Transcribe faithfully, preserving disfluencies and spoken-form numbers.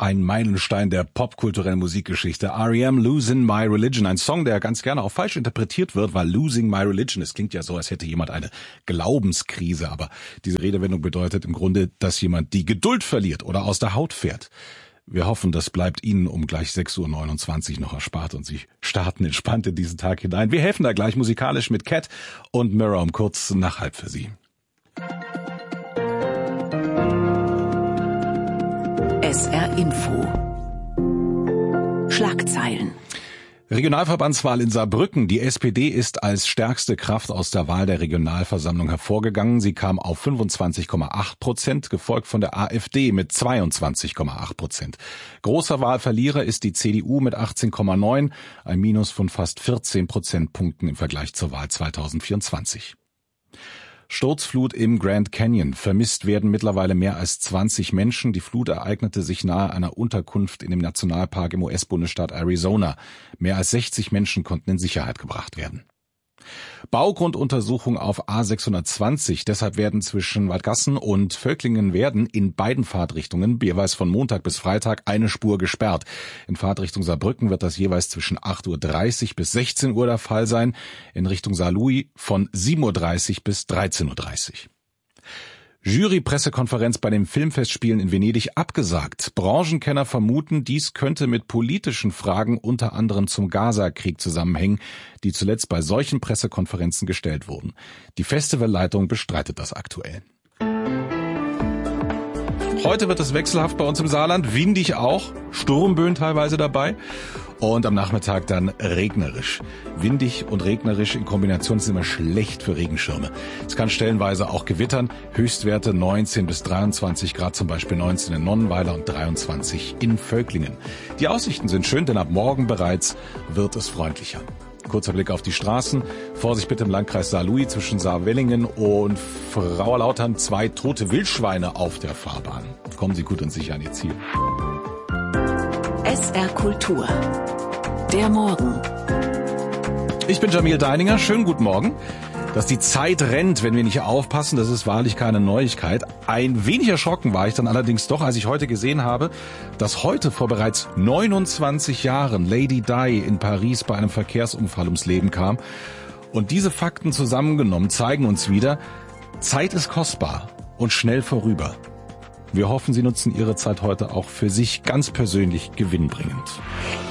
Ein Meilenstein der popkulturellen Musikgeschichte. R E M, Losing My Religion. Ein Song, der ganz gerne auch falsch interpretiert wird, weil Losing My Religion, es klingt ja so, als hätte jemand eine Glaubenskrise. Aber diese Redewendung bedeutet im Grunde, dass jemand die Geduld verliert oder aus der Haut fährt. Wir hoffen, das bleibt Ihnen um gleich sechs Uhr neunundzwanzig noch erspart und Sie starten entspannt in diesen Tag hinein. Wir helfen da gleich musikalisch mit Cat und Mirror um kurz nach halb für Sie. S R Info. Schlagzeilen. Regionalverbandswahl in Saarbrücken. Die S P D ist als stärkste Kraft aus der Wahl der Regionalversammlung hervorgegangen. Sie kam auf fünfundzwanzig Komma acht Prozent, gefolgt von der AfD mit zweiundzwanzig Komma acht Prozent. Großer Wahlverlierer ist die C D U mit achtzehn Komma neun, ein Minus von fast vierzehn Prozentpunkten im Vergleich zur Wahl zweitausendvierundzwanzig. Sturzflut im Grand Canyon. Vermisst werden mittlerweile mehr als zwanzig Menschen. Die Flut ereignete sich nahe einer Unterkunft in dem Nationalpark im U S-Bundesstaat Arizona. Mehr als sechzig Menschen konnten in Sicherheit gebracht werden. Baugrunduntersuchung auf A sechshundertzwanzig. Deshalb werden zwischen Waldgassen und Völklingen-Werden in beiden Fahrtrichtungen jeweils von Montag bis Freitag eine Spur gesperrt. In Fahrtrichtung Saarbrücken wird das jeweils zwischen acht Uhr dreißig bis sechzehn Uhr der Fall sein. In Richtung Saarlouis von sieben Uhr dreißig bis dreizehn Uhr dreißig. Jury-Pressekonferenz bei den Filmfestspielen in Venedig abgesagt. Branchenkenner vermuten, dies könnte mit politischen Fragen unter anderem zum Gaza-Krieg zusammenhängen, die zuletzt bei solchen Pressekonferenzen gestellt wurden. Die Festivalleitung bestreitet das aktuell. Heute wird es wechselhaft bei uns im Saarland, windig auch, Sturmböen teilweise dabei. Und am Nachmittag dann regnerisch. Windig und regnerisch in Kombination ist immer schlecht für Regenschirme. Es kann stellenweise auch gewittern. Höchstwerte neunzehn bis dreiundzwanzig Grad, zum Beispiel neunzehn in Nonnenweiler und dreiundzwanzig in Völklingen. Die Aussichten sind schön, denn ab morgen bereits wird es freundlicher. Kurzer Blick auf die Straßen. Vorsicht bitte im Landkreis Saarlouis zwischen Saarwellingen und Frauerlautern. Zwei tote Wildschweine auf der Fahrbahn. Kommen Sie gut und sicher an Ihr Ziel. S R Kultur. Der Morgen. Ich bin Jamil Deininger. Schönen guten Morgen. Dass die Zeit rennt, wenn wir nicht aufpassen, das ist wahrlich keine Neuigkeit. Ein wenig erschrocken war ich dann allerdings doch, als ich heute gesehen habe, dass heute vor bereits neunundzwanzig Jahren Lady Di in Paris bei einem Verkehrsunfall ums Leben kam. Und diese Fakten zusammengenommen zeigen uns wieder, Zeit ist kostbar und schnell vorüber. Wir hoffen, Sie nutzen Ihre Zeit heute auch für sich ganz persönlich gewinnbringend.